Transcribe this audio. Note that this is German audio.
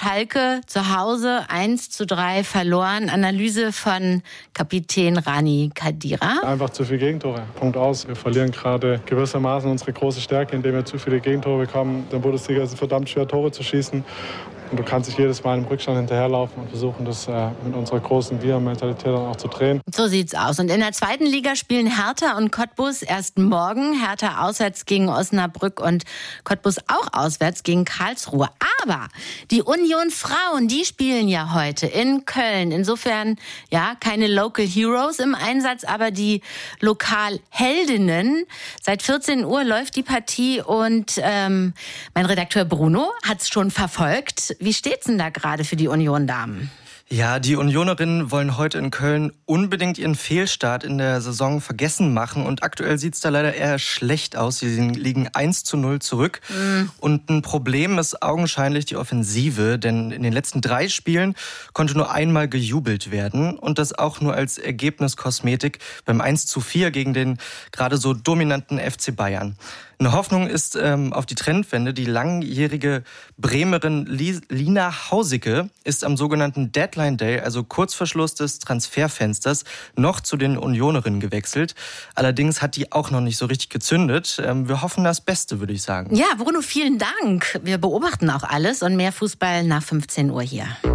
Schalke zu Hause 1:3 verloren. Analyse von Kapitän Rani Khedira. Einfach zu viele Gegentore. Punkt aus. Wir verlieren gerade gewissermaßen unsere große Stärke, indem wir zu viele Gegentore bekommen. In der Bundesliga ist es verdammt schwer, Tore zu schießen. Und du kannst dich jedes Mal im Rückstand hinterherlaufen und versuchen, das mit unserer großen Wir-Mentalität dann auch zu drehen. So sieht's aus. Und in der zweiten Liga spielen Hertha und Cottbus erst morgen. Hertha auswärts gegen Osnabrück und Cottbus auch auswärts gegen Karlsruhe. Aber die Union Frauen, die spielen ja heute in Köln. Insofern, ja, keine Local Heroes im Einsatz, aber die Lokalheldinnen. Seit 14 Uhr läuft die Partie und mein Redakteur Bruno hat's schon verfolgt. Wie steht's denn da gerade für die Union-Damen? Ja, die Unionerinnen wollen heute in Köln unbedingt ihren Fehlstart in der Saison vergessen machen. Und aktuell sieht's da leider eher schlecht aus. Sie liegen 1:0 zurück. Und ein Problem ist augenscheinlich die Offensive. Denn in den letzten 3 Spielen konnte nur einmal gejubelt werden. Und das auch nur als Ergebniskosmetik beim 1:4 gegen den gerade so dominanten FC Bayern. Eine Hoffnung ist auf die Trendwende. Die langjährige Bremerin Lina Hausicke ist am sogenannten Deadline Day, also kurz vor Schluss des Transferfensters, noch zu den Unionerinnen gewechselt. Allerdings hat die auch noch nicht so richtig gezündet. Wir hoffen das Beste, würde ich sagen. Ja, Bruno, vielen Dank. Wir beobachten auch alles und mehr Fußball nach 15 Uhr hier.